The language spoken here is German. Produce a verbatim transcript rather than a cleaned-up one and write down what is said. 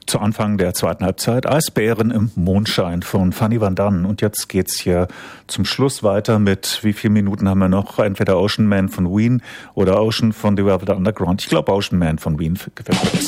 Zu Anfang der zweiten Halbzeit Eisbären im Mondschein von Fanny van Dann. Und jetzt geht's hier zum Schluss weiter mit, wie viele Minuten haben wir noch? Entweder Ocean Man von Ween oder Ocean von The Velvet Underground. Ich glaube Ocean Man von Ween gefällt mir besser.